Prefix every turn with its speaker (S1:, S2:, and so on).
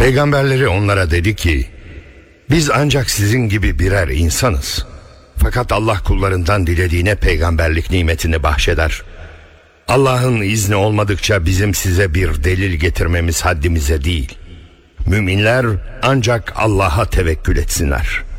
S1: Peygamberleri onlara dedi ki, biz ancak sizin gibi birer insanız. Fakat Allah kullarından dilediğine peygamberlik nimetini bahşeder. Allah'ın izni olmadıkça bizim size bir delil getirmemiz haddimize değil. Müminler ancak Allah'a tevekkül etsinler.